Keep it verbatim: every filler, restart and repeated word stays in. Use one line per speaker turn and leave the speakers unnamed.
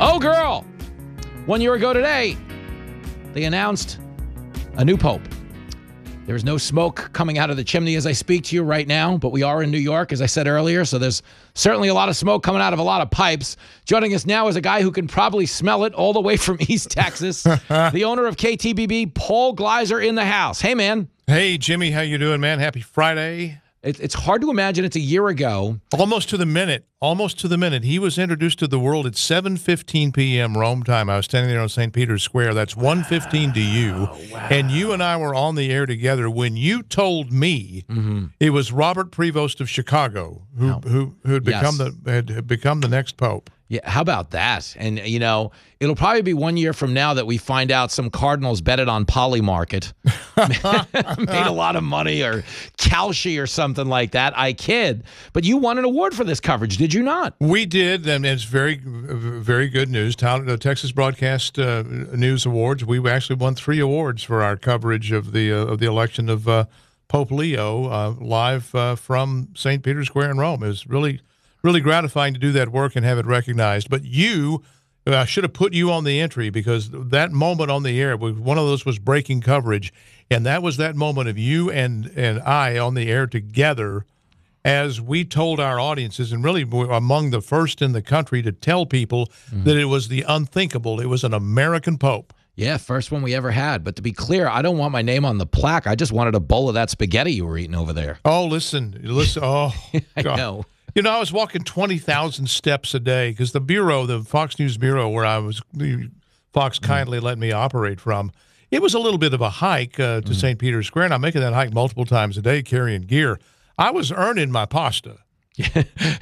Oh, girl! One year ago today, they announced a new pope. There's no smoke coming out of the chimney as I speak to you right now, but we are in New York, as I said earlier, so there's certainly a lot of smoke coming out of a lot of pipes. Joining us now is a guy who can probably smell it all the way from East Texas, the owner of K T B B, Paul Gleiser, in the house. Hey, man.
Hey, Jimmy, how you doing, man? Happy Friday.
It, it's hard to imagine it's a year ago.
Almost to the minute. Almost to the minute. He was introduced to the world at seven fifteen p.m. Rome time. I was standing there on Saint Peter's Square. That's one fifteen to you.
Wow, wow.
And you and I were on the air together when you told me mm-hmm. it was Robert Prevost of Chicago who
oh.
who who had become
yes.
the had become the next pope.
Yeah, how about that? And, you know, it'll probably be one year from now that we find out some Cardinals betted on Polymarket, made a lot of money, or Kalshi or something like that. I kid. But you won an award for this coverage, did you not?
We did, and it's very, very good news. The Texas Broadcast uh, News Awards. We actually won three awards for our coverage of the uh, of the election of uh, Pope Leo uh, live uh, from Saint Peter's Square in Rome. It was really. Really gratifying to do that work and have it recognized. But you, I uh, should have put you on the entry, because that moment on the air, one of those was breaking coverage, and that was that moment of you and, and I on the air together as we told our audiences, and really were among the first in the country to tell people mm-hmm. that it was the unthinkable. It was an American Pope.
Yeah, first one we ever had. But to be clear, I don't want my name on the plaque. I just wanted a bowl of that spaghetti you were eating over there.
Oh, listen, listen. Oh,
I
God.
know.
You know, I was walking twenty thousand steps a day because the bureau, the Fox News bureau where I was, Fox kindly mm. let me operate from, it was a little bit of a hike uh, to mm. Saint Peter's Square, and I'm making that hike multiple times a day carrying gear. I was earning my pasta.